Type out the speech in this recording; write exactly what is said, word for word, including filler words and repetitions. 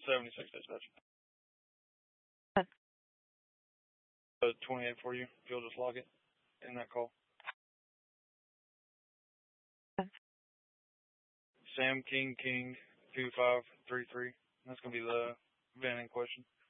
seventy-six dispatch. Uh, twenty-eight for you. If you'll just log it in that call. Sam King King two five three three. That's gonna be the van in question.